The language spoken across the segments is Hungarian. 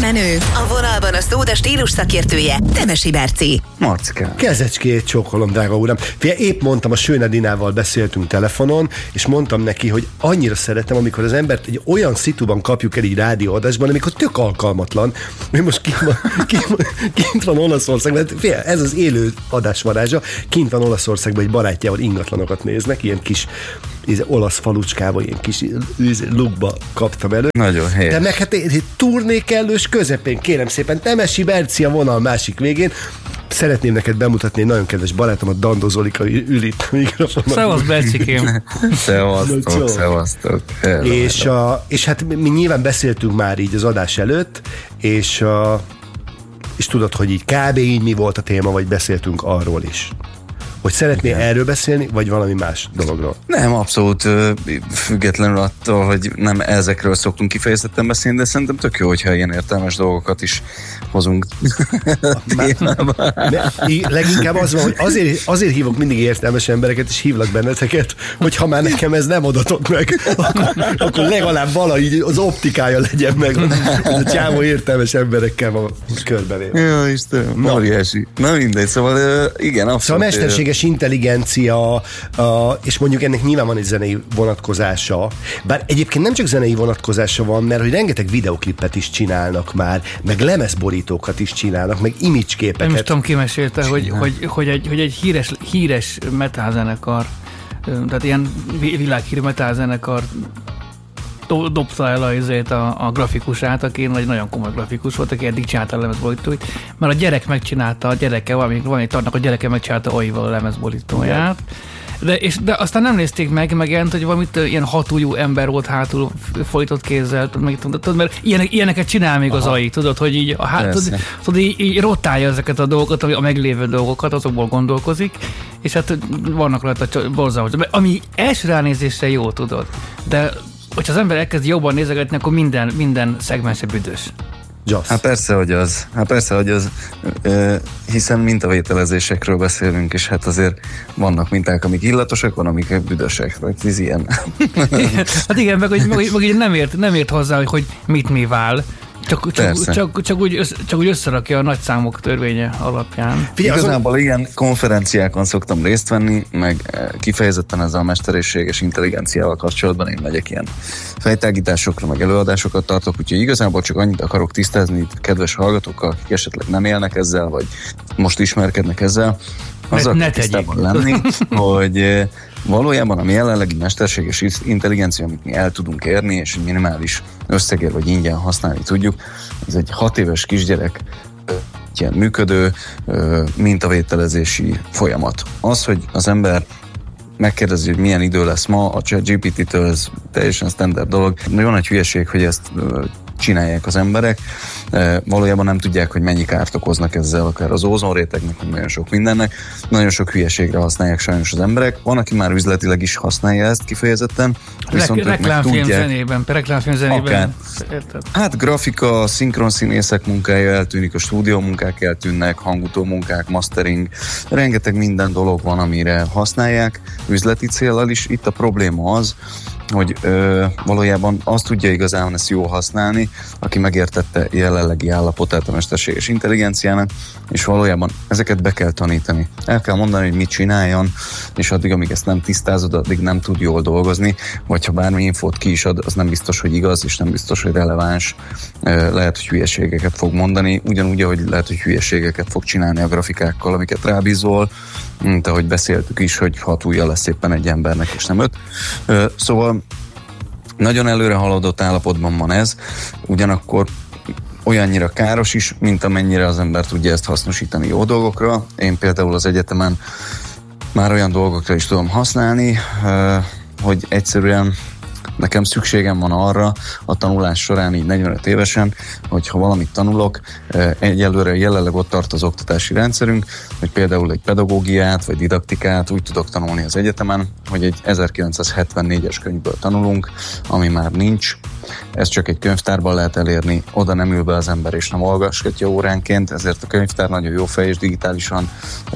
menő, a vonalban a szóda stílus szakértője, Temesi Berci. Marcikám. Kezecskét csókolom, drága uram. Figyelj, épp mondtam, a Sőnedinával beszéltünk telefonon, és mondtam neki, hogy annyira szeretem, amikor az embert egy olyan szituban kapjuk el így rádióadásban, amikor tök alkalmatlan, hogy most kint van Olaszországban, figyelj, ez az élő adás varázsa, kint van Olaszországban, egy barátjával ingatlanokat néznek, ilyen kis olasz falucskába, ilyen kis lukba kaptam elő. Nagyon helyes. De meg hát egy turné kellős közepén, kérem szépen, Temesi Berci a vonal másik végén. Szeretném neked bemutatni egy nagyon kedves barátomat, Dandó Zolika ül itt a mikrofonon. Szevasz, Bercikém! Szevasztok. És hát mi nyilván beszéltünk már így az adás előtt, és tudod, hogy így kb. Így mi volt a téma, vagy beszéltünk arról is. Hogy szeretnél erről beszélni, vagy valami más dologról? Nem, abszolút függetlenül attól, hogy nem ezekről szoktunk kifejezetten beszélni, de szerintem tök jó, hogyha ilyen értelmes dolgokat is hozunk. Leginkább az van, hogy azért hívok mindig értelmes embereket, és hívlak benneteket, hogy ha már nekem ez nem adatott meg, akkor legalább valahogy az optikája legyen meg, a csávó értelmes emberekkel van körbevéve. Jó, Istenem, óriási. Na mindegy, szóval igen, abszolút. Szóval mesterséges intelligencia, és mondjuk ennek nyilván van egy zenei vonatkozása, bár egyébként nem csak zenei vonatkozása van, mert hogy rengeteg videoklipet is csinálnak már, meg lemezborítókat is csinálnak, meg image-képeket. Nem is tudom, ki mesélte, hogy egy híres metalzenekar, tehát ilyen világhírű metalzenekar dobta el a grafikusát, aki nagyon komoly grafikus volt, aki eddig csinálta a lemezborítóit, mert a gyerek megcsinálta, a gyereke megcsinálta Oival a lemezborítóját. De aztán nem nézték meg jelent, hogy valamit ilyen hatújú ember volt hátul folytott kézzel, tudod, mert ilyeneket csinál még az AI, tudod, hogy így, így rotálja ezeket a dolgokat, a meglévő dolgokat, azokból gondolkozik, és hát vannak rajta borzalmas. Ami első ránézésre jó, tudod, de hogyha az ember elkezd jobban nézegetni, akkor minden szegmense büdös. Just. Hát persze, hogy az, hiszen mintavételezésekről beszélünk, és hát azért vannak minták, amik illatosak, van, amik büdösek, vagy ez ilyen. Hát igen, meg hogy nem ért hozzá, hogy mit mi vál, csak úgy összerakja a nagyszámok törvénye alapján. Igazából ilyen konferenciákon szoktam részt venni, meg kifejezetten ezzel a mesterséges intelligenciával kapcsolatban én megyek ilyen fejtágításokra, meg előadásokat tartok, úgyhogy igazából csak annyit akarok tisztázni itt kedves hallgatókkal, akik esetleg nem élnek ezzel, vagy most ismerkednek ezzel, azzal tisztában lenni, hogy valójában a mi jelenlegi mesterséges intelligencia, amit mi el tudunk érni, és egy minimális összegért vagy ingyen használni tudjuk, ez egy 6 éves kisgyerek ilyen működő mintavételezési folyamat. Az, hogy az ember megkérdezi, hogy milyen idő lesz ma, a ChatGPT-től ez teljesen standard dolog. Nagyon nagy hülyeség, hogy ezt csinálják az emberek. Valójában nem tudják, hogy mennyi kárt okoznak ezzel, akár az ózonrétegnek, vagy nagyon sok mindennek. Nagyon sok hülyeségre használják sajnos az emberek. Van, aki már üzletileg is használja ezt kifejezetten. Reklámfilm zenében. Hát grafika, szinkronszínészek munkája eltűnik, a stúdió munkák eltűnnek, hangutó munkák, mastering, rengeteg minden dolog van, amire használják üzleti céllal is. Itt a probléma az, hogy valójában azt tudja igazán ezt jól használni, aki megértette jelenlegi állapotát a mesterséges intelligenciának, és valójában ezeket be kell tanítani. El kell mondani, hogy mit csináljon, és addig, amíg ezt nem tisztázod, addig nem tud jól dolgozni, vagy ha bármi infót ki is ad, az nem biztos, hogy igaz, és nem biztos, hogy releváns. Lehet, hogy hülyeségeket fog mondani, ugyanúgy, ahogy lehet, hogy hülyeségeket fog csinálni a grafikákkal, amiket rábízol, mint ahogy beszéltük is, hogy 6 ujja lesz éppen egy embernek, és nem 5. Szóval nagyon előre haladott állapotban van ez, ugyanakkor olyannyira káros is, mint amennyire az ember tudja ezt hasznosítani jó dolgokra. Én például az egyetemen már olyan dolgokra is tudom használni, hogy egyszerűen nekem szükségem van arra a tanulás során, így 45 évesen, hogyha valamit tanulok, egyelőre jelenleg ott tart az oktatási rendszerünk, hogy például egy pedagógiát vagy didaktikát úgy tudok tanulni az egyetemen, hogy egy 1974-es könyvből tanulunk, ami már nincs, ezt csak egy könyvtárban lehet elérni, oda nem ül be az ember és nem olvasgatja óránként, ezért a könyvtár nagyon jó fej és digitálisan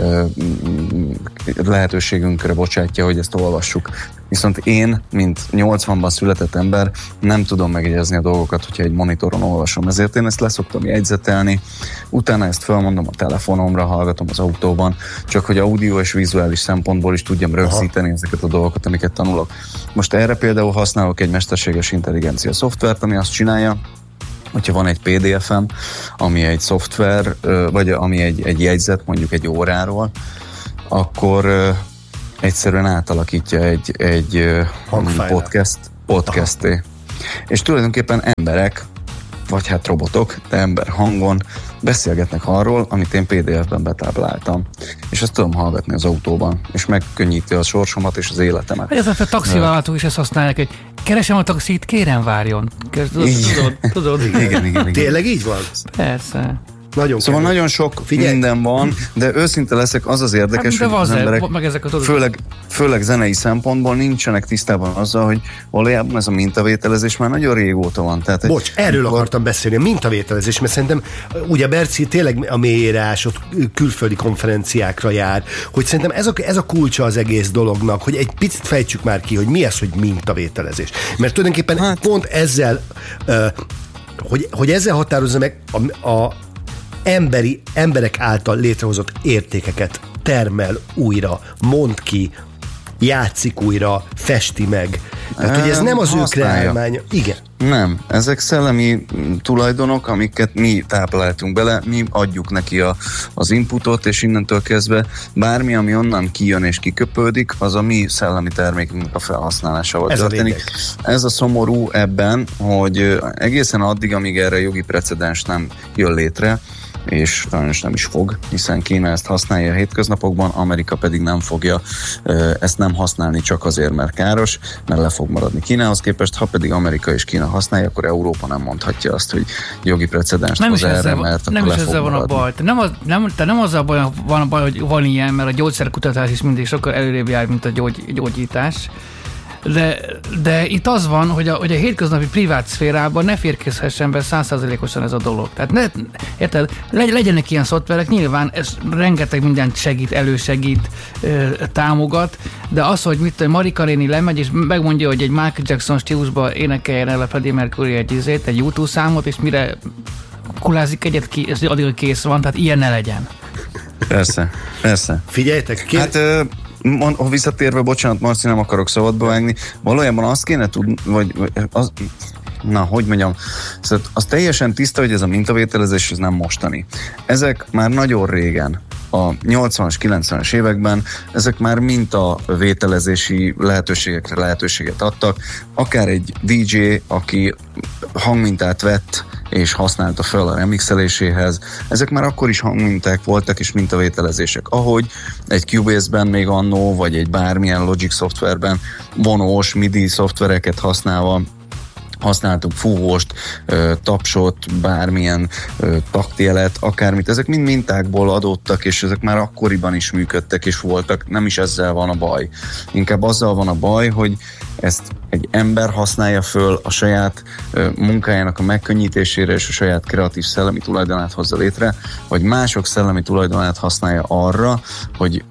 lehetőségünkre bocsátja, hogy ezt olvassuk. Viszont én, mint 80-ban született ember, nem tudom megjegyezni a dolgokat, hogyha egy monitoron olvasom. Ezért én ezt leszoktam jegyzetelni, utána ezt felmondom a telefonomra, hallgatom az autóban, csak hogy audio és vizuális szempontból is tudjam rögzíteni ezeket a dolgokat, amiket tanulok. Most erre például használok egy mesterséges intelligencia szoftvert, ami azt csinálja, hogyha van egy PDF-em, ami egy szoftver, vagy ami egy jegyzet, mondjuk egy óráról, akkor egyszerűen átalakítja egy podcasté. És tulajdonképpen emberek, vagy hát robotok, de ember hangon beszélgetnek arról, amit én PDF-ben betápláltam. És ezt tudom hallgatni az autóban, és megkönnyíti a sorsomat és az életemet. Ez a taxivállalatok is ezt használják, hogy keresem a taxit, kérem várjon. Tudod? Igen. Tényleg így van? Persze. Szóval nagyon sok minden van, de őszinte leszek, az érdekes, hogy az emberek, főleg zenei szempontból nincsenek tisztában azzal, hogy valójában ez a mintavételezés már nagyon régóta van. Tehát erről akartam beszélni, a mintavételezés, mert szerintem ugye Berci tényleg a mélyére ásott külföldi konferenciákra jár, hogy szerintem ez a kulcsa az egész dolognak, hogy egy picit fejtsük már ki, hogy mi ez, hogy mintavételezés. Mert tulajdonképpen pont ezzel, hogy ezzel határozza meg emberek által létrehozott értékeket termel újra, mond ki, játszik újra, festi meg. Tehát, hogy ez nem az ő kreálmánya. Igen. Nem, ezek szellemi tulajdonok, amiket mi tápláltunk bele, mi adjuk neki az inputot, és innentől kezdve bármi, ami onnan kijön és kiköpődik, az a mi szellemi termékünknek a felhasználásával történik. Ez a szomorú ebben, hogy egészen addig, amíg erre jogi precedens nem jön létre, és sajnos nem is fog, hiszen Kína ezt használja a hétköznapokban, Amerika pedig nem fogja ezt nem használni csak azért, mert káros, mert le fog maradni Kínához képest, ha pedig Amerika és Kína használja, akkor Európa nem mondhatja azt, hogy jogi precedenst hoz erre, mert nem is ezzel van a baj. Nem azzal van a baj, hogy van ilyen, mert a gyógyszerkutatás is mindig sokkal előrébb jár, mint a gyógyítás. De itt az van, hogy a hétköznapi privát szférában ne férkezhessen be 100%-osan ez a dolog. Tehát érted, legyenek ilyen szoftverek, nyilván ez rengeteg mindent segít, elősegít, támogat, de az, hogy Marika néni lemegy, és megmondja, hogy egy Michael Jackson stílusban énekeljen el a Freddie Mercury egy YouTube számot, és mire kulázik egyet ki, ez addig kész van, tehát ilyen ne legyen. Persze. Figyeljetek, ha visszatérve, bocsánat, Marci, nem akarok szabadba vágni, valójában azt kéne tudni, szóval az teljesen tiszta, hogy ez a mintavételezés, ez nem mostani. Ezek már nagyon régen, a 80-as, 90-es években ezek már mintavételezési lehetőséget adtak. Akár egy DJ, aki hangmintát vett és használta fel a remixeléséhez. Ezek már akkor is hangminták voltak és mintavételezések. Ahogy egy Cubase-ben még annó, vagy egy bármilyen Logic szoftverben vonós MIDI szoftvereket használtuk fúvóst, tapsot, bármilyen taktjelet, akármit. Ezek mind mintákból adódtak, és ezek már akkoriban is működtek, és voltak. Nem is ezzel van a baj. Inkább azzal van a baj, hogy ezt egy ember használja föl a saját munkájának a megkönnyítésére, és a saját kreatív szellemi tulajdonát hozza létre, vagy mások szellemi tulajdonát használja arra, hogy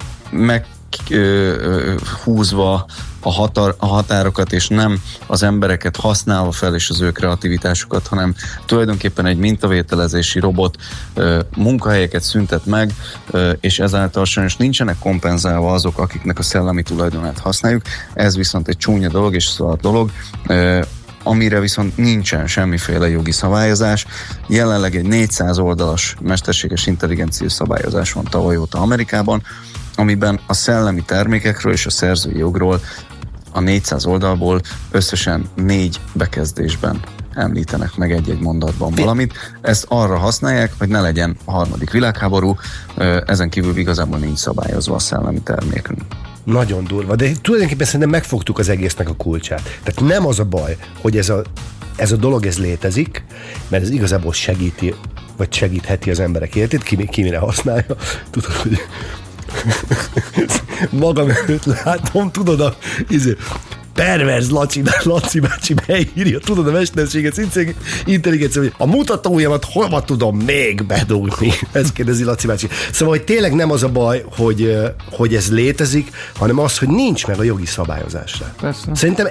meghúzva a határokat, és nem az embereket használva fel és az ő kreativitásukat, hanem tulajdonképpen egy mintavételezési robot munkahelyeket szüntet meg, és ezáltal sajnos nincsenek kompenzálva azok, akiknek a szellemi tulajdonát használjuk. Ez viszont egy csúnya dolog és szaladt dolog, amire viszont nincsen semmiféle jogi szabályozás. Jelenleg egy 400 oldalas mesterséges intelligencia szabályozás van tavaly óta Amerikában, amiben a szellemi termékekről és a szerzői jogról a 400 oldalból összesen 4 bekezdésben említenek meg egy-egy mondatban valamit. Ezt arra használják, hogy ne legyen a harmadik világháború, ezen kívül igazából nincs szabályozva a szellemi termékünk. Nagyon durva, de tulajdonképpen szerintem megfogtuk az egésznek a kulcsát. Tehát nem az a baj, hogy ez a dolog ez létezik, mert ez igazából segíti, vagy segítheti az emberek életét, ki mire használja. Tudod, hogy magam előtt látom, tudod, perverz Laci bácsi beírja, tudod, a mesterséges intelligencia, hogy a mutatójamat hova tudom még bedugni? Ezt kérdezi Laci bácsi. Szóval, hogy tényleg nem az a baj, hogy ez létezik, hanem az, hogy nincs meg a jogi szabályozásra. Persze. Szerintem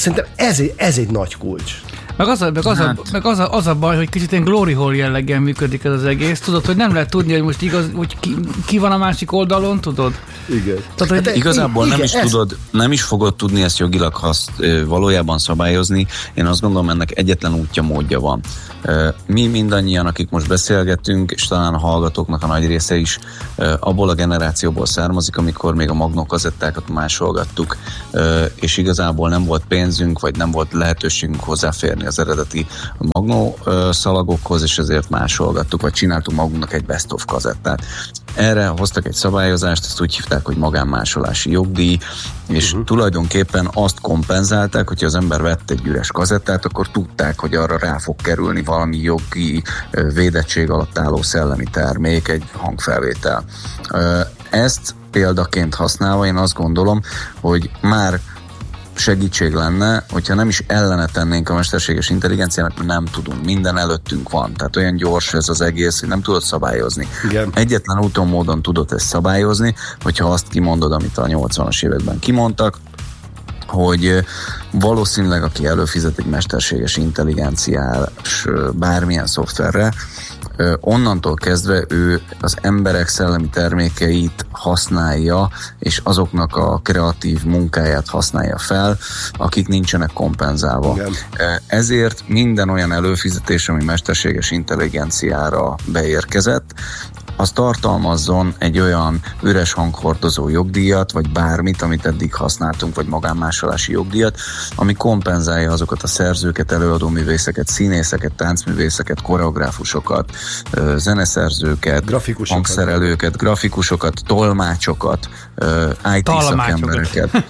ez egy nagy kulcs. Meg az a baj, hogy kicsit ilyen glory hole jelleggel működik ez az egész. Tudod, hogy nem lehet tudni, hogy most igaz, hogy ki van a másik oldalon, tudod? Igen. Tudod, hogy Igazából nem is fogod tudni ezt jogilag valójában szabályozni. Én azt gondolom, ennek egyetlen útja, módja van. Mi mindannyian, akik most beszélgetünk, és talán a hallgatóknak a nagy része is abból a generációból származik, amikor még a magnókazettákat másolgattuk, és igazából nem volt pénzünk, vagy nem volt lehetőségünk hozzáférni az eredeti magnó szalagokhoz, és ezért másolgattuk, vagy csináltunk magunknak egy best of kazettát. Erre hoztak egy szabályozást, ezt úgy hívták, hogy magánmásolási jogdíj, és tulajdonképpen azt kompenzálták, hogyha az ember vett egy üres kazettát, akkor tudták, hogy arra rá fog kerülni valami jogi védettség alatt álló szellemi termék, egy hangfelvétel. Ezt példaként használva én azt gondolom, hogy már segítség lenne, hogyha nem is ellene tennénk a mesterséges intelligenciának, mert nem tudunk. Minden előttünk van. Tehát olyan gyors ez az egész, hogy nem tudod szabályozni. Igen. Egyetlen úton, módon tudod ezt szabályozni, hogyha azt kimondod, amit a 80-as években kimondtak, hogy valószínűleg aki előfizet egy mesterséges intelligenciás bármilyen szoftverre, onnantól kezdve ő az emberek szellemi termékeit használja, és azoknak a kreatív munkáját használja fel, akik nincsenek kompenzálva. Igen. Ezért minden olyan előfizetés, ami mesterséges intelligenciára beérkezett, az tartalmazzon egy olyan üres hanghordozó jogdíjat, vagy bármit, amit eddig használtunk, vagy magánmásolási jogdíjat, ami kompenzálja azokat a szerzőket, előadóművészeket, színészeket, táncművészeket, koreográfusokat, zeneszerzőket, hangszerelőket, grafikusokat, tolmácsokat, IT szakembereket,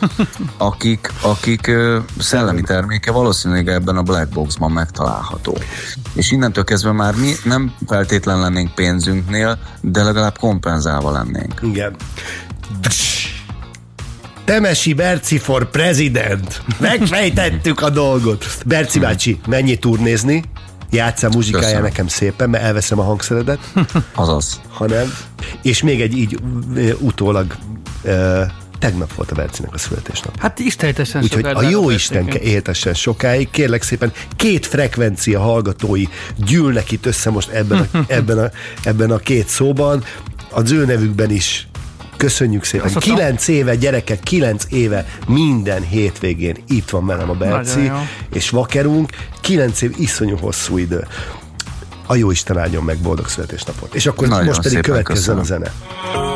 akik szellemi terméke valószínűleg ebben a black boxban megtalálható. És innentől kezdve már mi nem feltétlen lennénk pénzünknél, de legalább kompenzálva lennénk. Igen. Temesi Berci for president. Megfejtettük a dolgot. Berci bácsi, menjél turnézni, játsszál muzsikájál nekem szépen, mert elveszem a hangszeredet. Azaz. Hanem. És még egy így utólag tegnap volt a Bercinek a születésnap. Hát istenítesen sokáig. Úgyhogy a jó Isten éltessen sokáig. Kérlek szépen, 2 frekvencia hallgatói gyűlnek itt össze most ebben a 2 szóban. Az ő nevükben is köszönjük szépen. 9 éve, gyerekek, 9 éve minden hétvégén itt van velem a Berci, és vakerunk. 9 év iszonyú hosszú idő. A jó Isten áldjon meg, boldog születésnapot. És akkor most pedig következzen a zene.